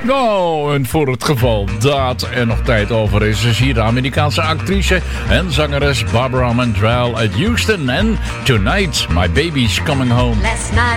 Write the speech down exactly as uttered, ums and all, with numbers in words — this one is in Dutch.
Nou, en voor het geval dat er nog tijd over is, is hier de Amerikaanse actrice en zangeres Barbara Mandrell uit Houston en Tonight, My Baby's Coming Home. Last night